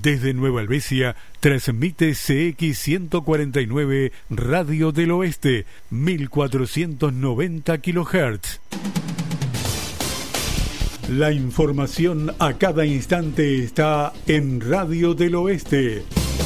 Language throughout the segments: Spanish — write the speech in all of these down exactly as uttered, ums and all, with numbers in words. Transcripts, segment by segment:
Desde Nueva Helvecia transmite C X ciento cuarenta y nueve Radio del Oeste, mil cuatrocientos noventa kilohertz. La información a cada instante está en Radio del Oeste.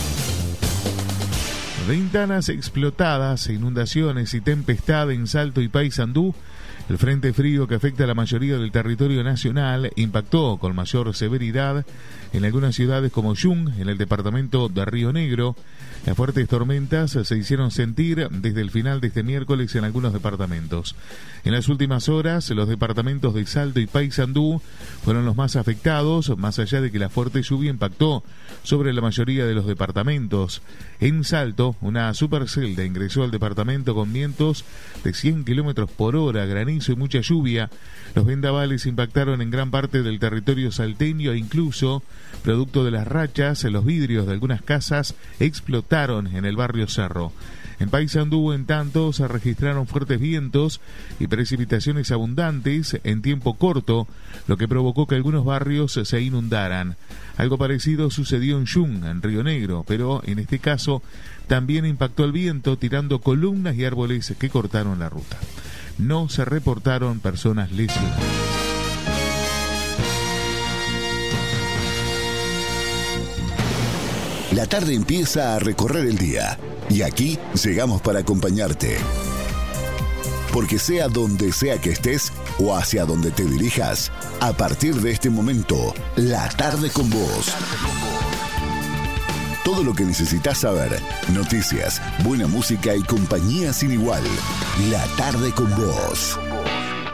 Ventanas explotadas, inundaciones y tempestad en Salto y Paysandú. El frente frío que afecta a la mayoría del territorio nacional impactó con mayor severidad en algunas ciudades como Yung, en el departamento de Río Negro. Las fuertes tormentas se hicieron sentir desde el final de este miércoles en algunos departamentos. En las últimas horas, los departamentos de Salto y Paysandú fueron los más afectados, más allá de que la fuerte lluvia impactó sobre la mayoría de los departamentos. En Salto, una supercelda ingresó al departamento con vientos de cien kilómetros por hora, granizo y mucha lluvia. Los vendavales impactaron en gran parte del territorio salteño e incluso, producto de las rachas, los vidrios de algunas casas explotaron en el barrio Cerro. En Paysandú, en tanto, se registraron fuertes vientos y precipitaciones abundantes en tiempo corto, lo que provocó que algunos barrios se inundaran. Algo parecido sucedió en Yung, en Río Negro, pero en este caso también impactó el viento, tirando columnas y árboles que cortaron la ruta. No se reportaron personas lesionadas. La tarde empieza a recorrer el día y aquí llegamos para acompañarte. Porque sea donde sea que estés o hacia donde te dirijas, a partir de este momento, La Tarde con Vos. Todo lo que necesitas saber, noticias, buena música y compañía sin igual. La Tarde con Vos.